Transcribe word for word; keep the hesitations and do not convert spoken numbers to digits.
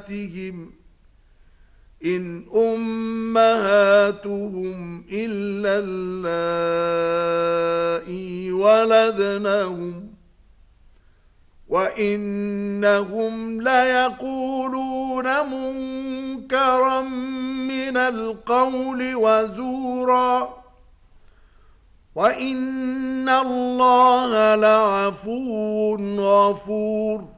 أمهاتهم إن أمهاتهم إلا اللائي ولدنهم وإنهم ليقولون منكرا من القول وزورا وإن الله لعفو غفور.